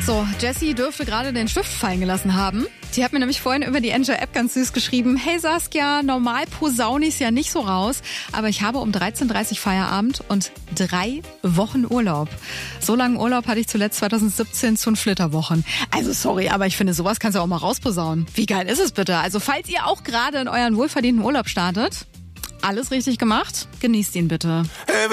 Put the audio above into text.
So, Jessie dürfte gerade den Stift fallen gelassen haben. Die hat mir nämlich vorhin über die Enjoy-App ganz süß geschrieben. Hey Saskia, normal posaune ich's ja nicht so raus, aber ich habe um 13:30 Uhr Feierabend und 3 Wochen Urlaub. So langen Urlaub hatte ich zuletzt 2017 zu den Flitterwochen. Also sorry, aber ich finde, sowas kannst du auch mal rausposaunen. Wie geil ist es bitte? Also falls ihr auch gerade in euren wohlverdienten Urlaub startet, alles richtig gemacht, genießt ihn bitte.